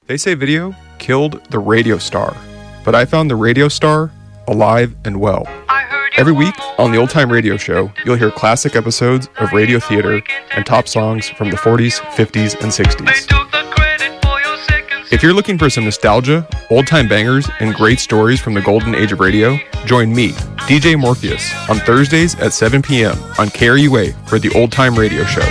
They say video killed the radio star, but I found the radio star alive and well. Every week on the Old Time Radio Show, you'll hear classic episodes of radio theater and top songs from the 40s, 50s, and 60s. If you're looking for some nostalgia, old-time bangers, and great stories from the golden age of radio, join me, DJ Morpheus, on Thursdays at 7 p.m. on KRUA for the Old Time Radio Show.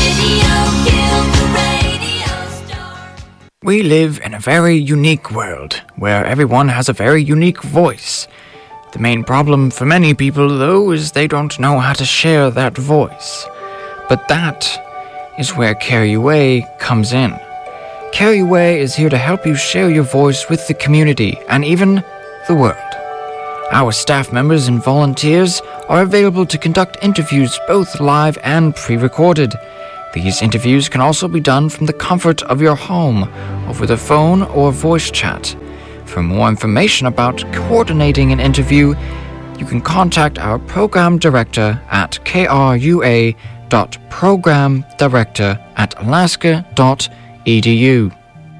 We live in a very unique world, where everyone has a very unique voice. The main problem for many people, though, is they don't know how to share that voice. But that is where KRUA comes in. KRUA is here to help you share your voice with the community and even the world. Our staff members and volunteers are available to conduct interviews both live and pre-recorded. These interviews can also be done from the comfort of your home, over the phone or voice chat. For more information about coordinating an interview, you can contact our program director at krua.programdirector@alaska.edu.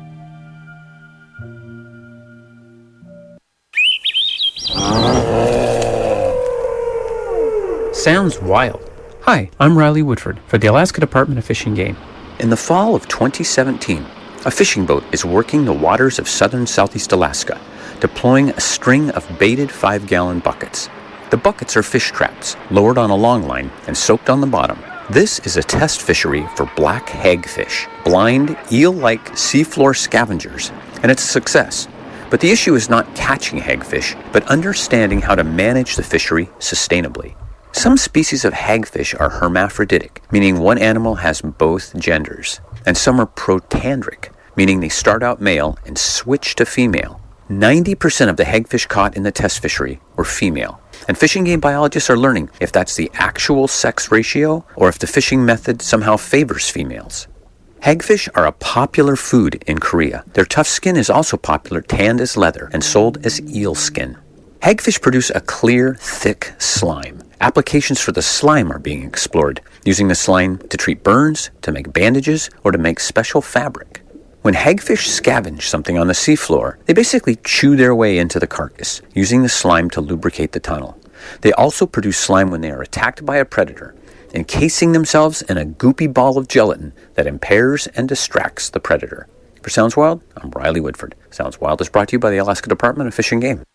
Sounds wild. Hi, I'm Riley Woodford for the Alaska Department of Fish and Game. In the fall of 2017, a fishing boat is working the waters of southern Southeast Alaska, deploying a string of baited 5-gallon buckets. The buckets are fish traps, lowered on a long line and soaked on the bottom. This is a test fishery for black hagfish, blind, eel-like seafloor scavengers, and it's a success. But the issue is not catching hagfish, but understanding how to manage the fishery sustainably. Some species of hagfish are hermaphroditic, meaning one animal has both genders, and some are protandric, meaning they start out male and switch to female. 90% of the hagfish caught in the test fishery were female, and fish and game biologists are learning if that's the actual sex ratio or if the fishing method somehow favors females. Hagfish are a popular food in Korea. Their tough skin is also popular, tanned as leather, and sold as eel skin. Hagfish produce a clear, thick slime. Applications for the slime are being explored, using the slime to treat burns, to make bandages, or to make special fabric. When hagfish scavenge something on the seafloor, they basically chew their way into the carcass, using the slime to lubricate the tunnel. They also produce slime when they are attacked by a predator, encasing themselves in a goopy ball of gelatin that impairs and distracts the predator. For Sounds Wild, I'm Riley Woodford. Sounds Wild is brought to you by the Alaska Department of Fish and Game.